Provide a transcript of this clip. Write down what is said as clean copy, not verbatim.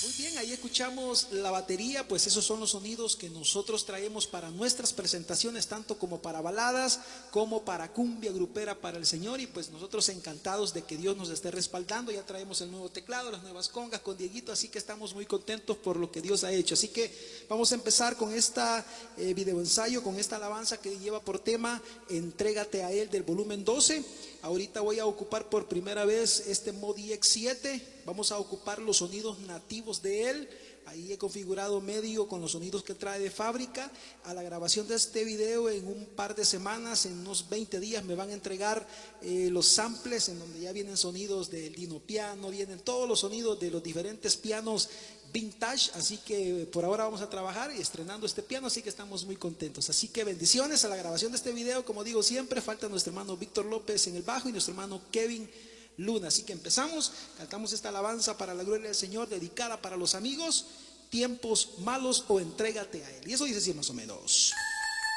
Muy bien, ahí escuchamos la batería, pues esos son los sonidos que nosotros traemos para nuestras presentaciones, tanto como para baladas, como para cumbia grupera para el Señor, y pues nosotros encantados de que Dios nos esté respaldando. Ya traemos el nuevo teclado, las nuevas congas con Dieguito, así que estamos muy contentos por lo que Dios ha hecho. Así que vamos a empezar con esta video ensayo, con esta alabanza que lleva por tema Entrégate a Él, del volumen 12. Ahorita voy a ocupar por primera vez este Modi X7. Vamos a ocupar los sonidos nativos de él. Ahí he configurado medio con los sonidos que trae de fábrica. A la grabación de este video en un par de semanas, en unos 20 días, me van a entregar los samples en donde ya vienen sonidos del Dino Piano, vienen todos los sonidos de los diferentes pianos vintage. Así que por ahora vamos a trabajar y estrenando este piano, así que estamos muy contentos. Así que bendiciones a la grabación de este video. Como digo siempre, falta nuestro hermano Víctor López en el bajo y nuestro hermano Kevin Luna. Así que empezamos, cantamos esta alabanza para la gloria del Señor, dedicada para los amigos, tiempos malos o entrégate a Él. Y eso dice así más o menos.